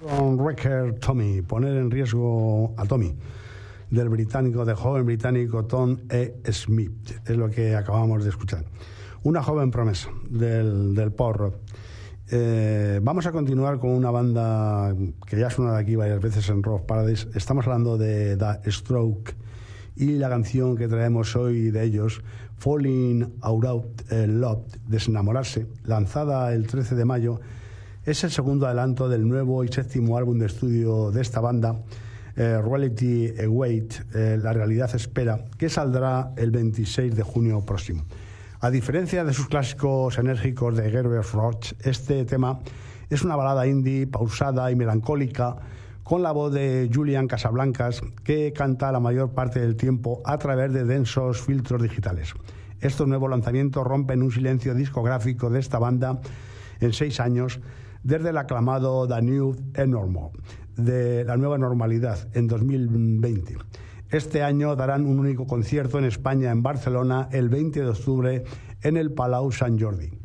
Con Wrecker Tommy, poner en riesgo a Tommy, del joven británico Tom E. Smith, es lo que acabamos de escuchar. Una joven promesa del pop rock. Vamos a continuar con una banda que ya ha sonado aquí varias veces en Rock Paradise. Estamos hablando de The Stroke y la canción que traemos hoy de ellos, Falling Out of Love, Desenamorarse, lanzada el 13 de mayo, es el segundo adelanto del nuevo y séptimo álbum de estudio de esta banda, Reality Await, La Realidad Espera, que saldrá el 26 de junio próximo. A diferencia de sus clásicos enérgicos de Gerber Roach, este tema es una balada indie pausada y melancólica con la voz de Julian Casablancas, que canta la mayor parte del tiempo a través de densos filtros digitales. Estos nuevos lanzamientos rompen un silencio discográfico de esta banda en 6 años, desde el aclamado The New Normal, de la nueva normalidad, en 2020. Este año darán un único concierto en España, en Barcelona, el 20 de octubre, en el Palau Sant Jordi.